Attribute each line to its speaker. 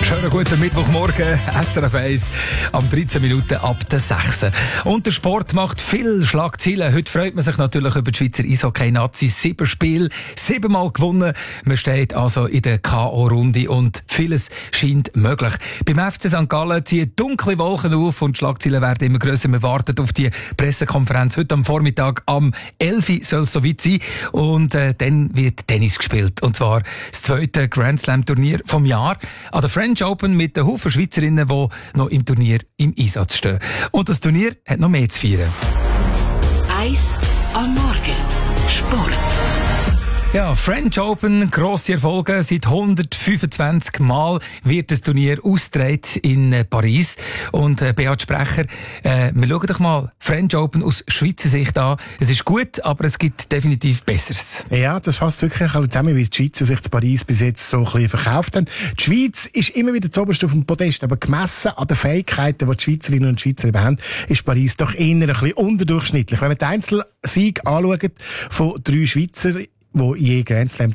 Speaker 1: Schönen guten Mittwochmorgen, SRF 1, am 13 Minuten ab der 6. Und der Sport macht viel Schlagzeilen. Heute freut man sich natürlich über die Schweizer Eishockey-Nazis. 7 Spiele, 7-mal gewonnen. Man steht also in der K.O.-Runde und vieles scheint möglich. Beim FC St. Gallen ziehen dunkle Wolken auf und die Schlagzeilen werden immer grösser. Man wartet auf die Pressekonferenz. Heute am Vormittag am 11 Uhr soll es soweit sein. Und dann wird Tennis gespielt. Und zwar das zweite Grand Slam-Turnier vom Jahr an der French Open mit den Haufen Schweizerinnen, die noch im Turnier im Einsatz stehen. Und das Turnier hat noch mehr zu feiern.
Speaker 2: 1 am Morgen. Sport.
Speaker 1: Ja, French Open, grosse Erfolge. Seit 125 Mal wird das Turnier ausgetragen in Paris. Und Beat Sprecher, wir schauen doch mal French Open aus Schweizer Sicht an. Es ist gut, aber es gibt definitiv Besseres.
Speaker 3: Ja, das fasst wirklich zusammen, wie die Schweizer sich zu Paris bis jetzt so ein bisschen verkauft haben. Die Schweiz ist immer wieder zuoberst auf dem Podest, aber gemessen an den Fähigkeiten, die die Schweizerinnen und Schweizer eben haben, ist Paris doch eher ein bisschen unterdurchschnittlich. Wenn man den Einzelsieg anschaut von 3 Schweizer, die je Grand Slam